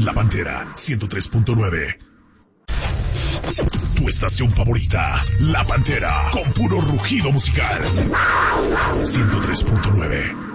La Pantera 103.9. Tu estación favorita, La Pantera, con puro rugido musical. 103.9.